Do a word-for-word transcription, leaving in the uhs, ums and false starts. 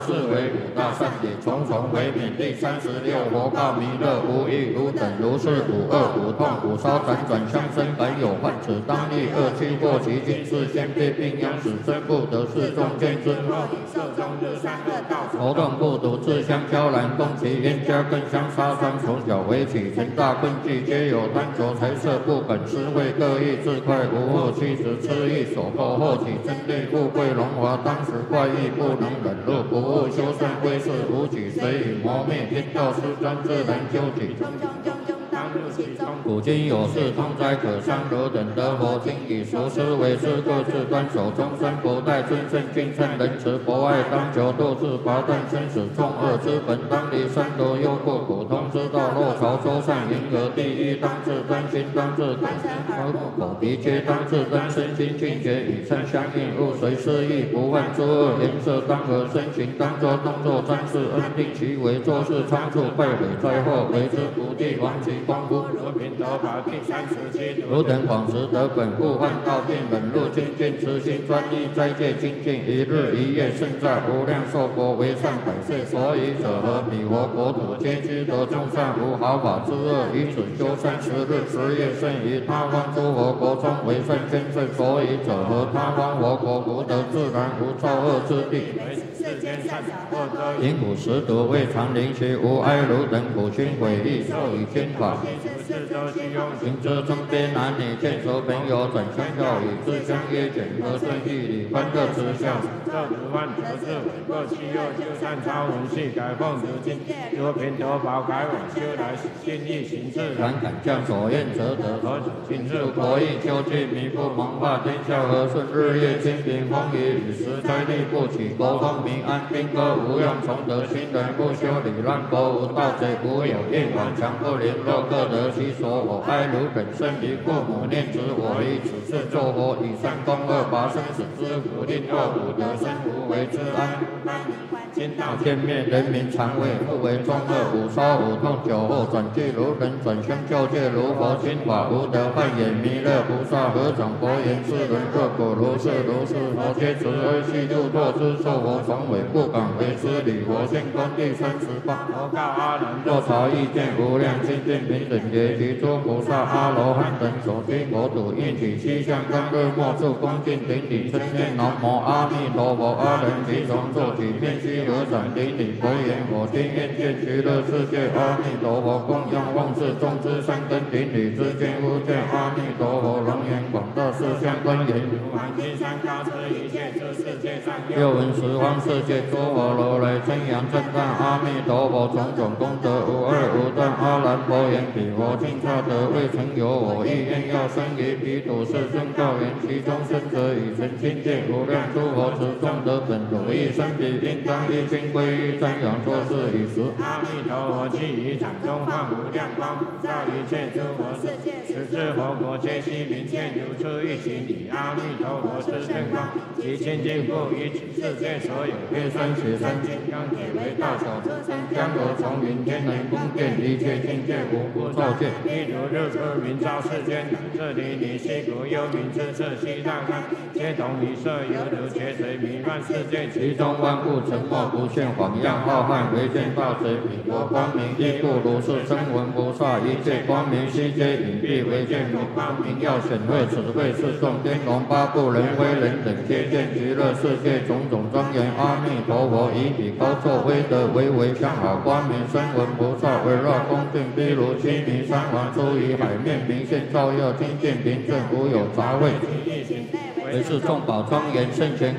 是为五大善解，重重为免。第三十六佛告弥勒：无一无等，如是无恶无痛无烧辗转相生，凡有患此当利恶趣过其经，是先辈并殃死生不得是众见之。受中日善恶道，头痛不独自相交然，共其冤家更相杀伤。从小为起，成大困忌，皆有贪求财色，不肯施惠，各异自快，无恶妻子痴意所迫，后起真力，富贵荣华，当时怪异，不能忍辱，不务修善，归世无举，随以磨灭，天道失专，自然究己。古今有事，痛哉可伤，汝等得佛经，以熟思为师，各自端守终身不殆，尊圣敬善仁慈博爱，当求度自拔断生死重恶之本，当离三毒忧怖苦通之道，若朝周善银河第一，当自真心，当自口口鼻皆当自真身心境界，与善相应，勿随失意，不犯诸恶，颜色当和身形当作动作专事，恩定其为做事仓促，败毁灾祸，为之不地亡其功夫。如品头法第三十七，汝等广识得本，故患道病，忍辱精进，慈心专一，斋戒精进，一日一夜胜在无量寿国，为善百岁。所以者何？彼佛国土皆知得众善，无毫发之恶，以此修善十日十夜，胜于他方诸佛国中为善先胜。所以者何？他方佛国无得自然，无造恶之地。世间善巧恶多，因苦食毒，未尝临其无哀，汝等苦心毁义，受以天法。行之中边男女见熟朋友，转相教与自相约卷，和顺义理，欢乐慈笑。这如万得智伟，过其右修善超文系，改奉如今。如平头宝改往修来，心意行自然，敢将所愿则得。何止尽智博弈，究竟弥不蒙化天下和顺，日夜清平风雨，与时灾力不起，国风民安，兵戈无用，从得新人不修理，乱国无盗贼，无有业往强不凌弱，各得其所。我哀汝等生于父母念子，我以此事作佛，以善攻恶，拔生死之苦，令恶苦得生，无为之安。今道天灭，人民常畏，不为中恶，五烧五痛，酒后转具如人，转相教戒如佛心法，无得幻眼弥勒菩萨，合掌佛言：世人若果如是如是，佛皆慈悲悉度作之，受佛从委，不敢为之礼。佛性功第三十八，佛告阿难：若察意见无量清净平等觉，其诸菩萨阿罗汉等所居国土，应体西向刚热莫处，恭敬顶礼称念南无阿弥陀佛。阿人即从坐起，面须合掌顶礼佛言：我今愿见极乐世界阿弥陀佛，供养奉事众之三根顶礼之见，忽见阿弥陀佛龙颜广大，四相庄严，如满金山高之一切之世界上，又闻十方世界诸佛如来称扬称赞阿弥陀佛，种种功德无二无断。阿难佛言：彼佛尽刹得未曾有我意愿，要生于彼土世尊告言：其中生者以成清界无量诸佛，持众得本如意生彼，应当一心归依瞻仰作是以时。阿弥陀佛既于掌中放无量光，普照一切诸佛世界，十智佛国皆悉明见，如出一行礼。阿弥陀佛之圣光，其清净不于此世界所有月山雪山金刚铁为大小车身，江河丛林天人宫殿，一切境界无不照见。譬如日出明照世间，这里你西国幽冥之色西大干，皆同一色，犹如劫水弥漫世界，其中万物沉默不现，晃样浩瀚，唯见大水彼国光明，亦不如是声闻菩萨，一切光明悉皆隐蔽，唯见如光明耀显赫，此谓是众天龙八部人非人等，皆见极乐世界种种庄严。阿弥陀佛以彼高坐威德，为为相好光明声闻菩萨，围绕恭敬，譬如须弥山王出于海面，明现照耀，清净平正，无有杂秽。为是众宝庄严，圣贤